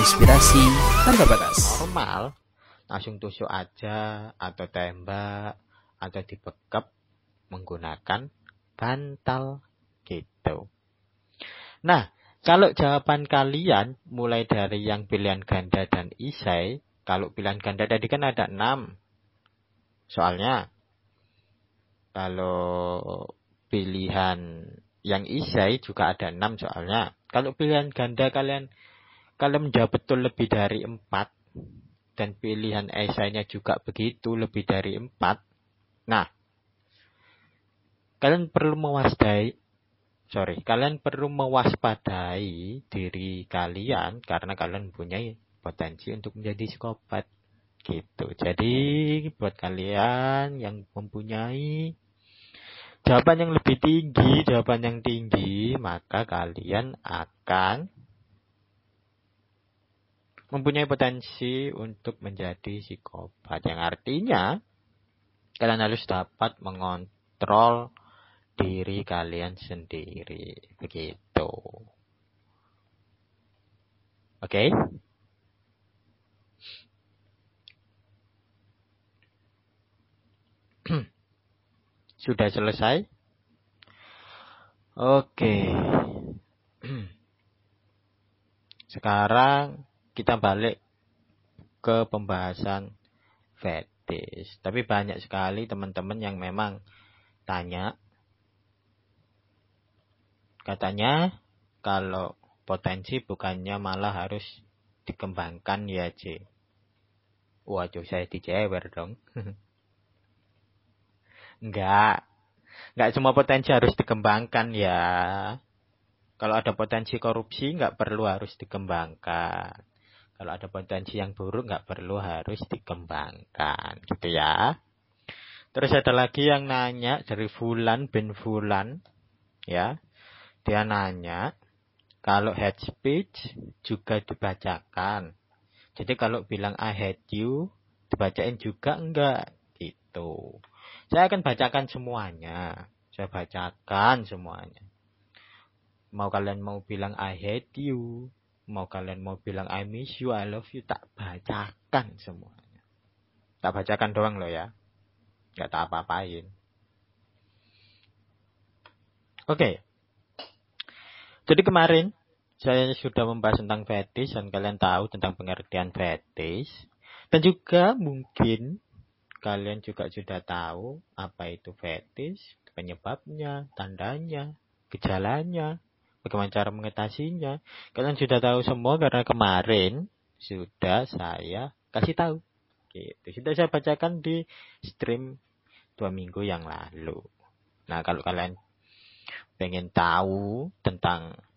Inspirasi tanpa batas. Normal, langsung tusuk aja atau tembak atau dibekap menggunakan bantal gitu. Nah, kalau jawaban kalian mulai dari yang pilihan ganda dan isai, kalau pilihan ganda tadi kan ada 6. Soalnya kalau pilihan yang isai juga ada 6 soalnya. Kalau pilihan ganda kalian menjawab betul lebih dari 4 dan pilihan esainya juga begitu lebih dari 4. Nah, kalian perlu mewaspadai diri kalian karena kalian mempunyai potensi untuk menjadi psikopat gitu. Jadi buat kalian yang mempunyai jawaban yang lebih tinggi, jawaban yang tinggi, maka kalian akan mempunyai potensi untuk menjadi psikopat. Yang artinya kalian harus dapat mengontrol diri kalian sendiri. Begitu. Oke? Sudah selesai? Oke. Sekarang kita balik ke pembahasan fetis. Tapi banyak sekali teman-teman yang memang tanya. Katanya kalau potensi bukannya malah harus dikembangkan ya, C. Waduh, saya dijewer dong. Enggak semua potensi harus dikembangkan ya. Kalau ada potensi korupsi enggak perlu harus dikembangkan. Kalau ada potensi yang buruk enggak perlu harus dikembangkan, gitu ya. Terus ada lagi yang nanya dari Fulan bin Fulan, ya. Dia nanya, kalau hate speech juga dibacakan. Jadi kalau bilang I hate you, dibacain juga enggak, gitu. Saya akan bacakan semuanya. Mau kalian mau bilang I hate you, mau kalian mau bilang I miss you, I love you, tak bacakan semuanya. Tak bacakan doang loh ya. Enggak tak apa-apain. Oke. Jadi kemarin saya sudah membahas tentang fetis dan kalian tahu tentang pengertian fetis. Dan juga mungkin kalian juga sudah tahu apa itu fetis, penyebabnya, tandanya, gejalanya, bagaimana cara mengatasinya. Kalian sudah tahu semua karena kemarin sudah saya kasih tahu. Gitu. Sudah saya bacakan di stream 2 minggu yang lalu. Nah, kalau kalian pengen tahu tentang